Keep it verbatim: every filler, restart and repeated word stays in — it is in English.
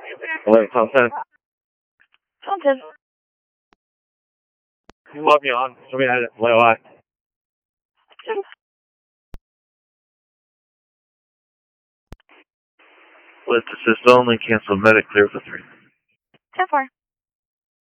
eleven, twelve, ten. twelve, ten. You love me on. Show me how to play what. List assist only. Cancel medic. Clear for three. ten four.